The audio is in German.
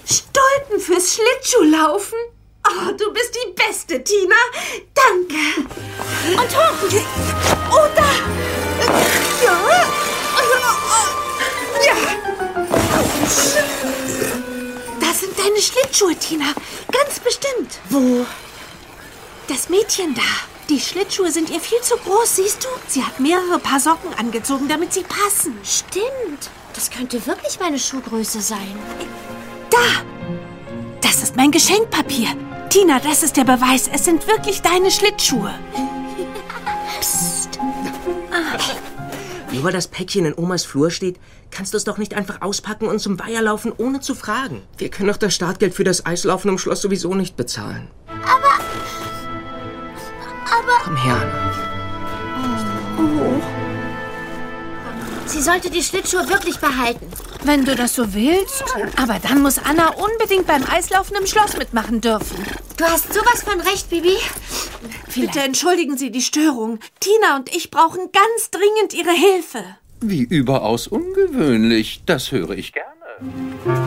Stulpen fürs Schlittschuhlaufen? Oh, du bist die Beste, Tina. Danke. Und hoch! Oh, da! Ja. Das sind deine Schlittschuhe, Tina. Ganz bestimmt. Wo? Das Mädchen da. Die Schlittschuhe sind ihr viel zu groß, siehst du? Sie hat mehrere Paar Socken angezogen, damit sie passen. Stimmt. Das könnte wirklich meine Schuhgröße sein. Da! Das ist mein Geschenkpapier. Tina, das ist der Beweis. Es sind wirklich deine Schlittschuhe. Psst. Nur weil das Päckchen in Omas Flur steht, kannst du es doch nicht einfach auspacken und zum Weiher laufen, ohne zu fragen. Wir können doch das Startgeld für das Eislaufen im Schloss sowieso nicht bezahlen. Aber... Komm her, Anna. Oh. Sie sollte die Schlittschuhe wirklich behalten. Wenn du das so willst. Aber dann muss Anna unbedingt beim Eislaufen im Schloss mitmachen dürfen. Du hast sowas von recht, Bibi. Bitte entschuldigen Sie die Störung. Tina und ich brauchen ganz dringend Ihre Hilfe. Wie überaus ungewöhnlich. Das höre ich gerne.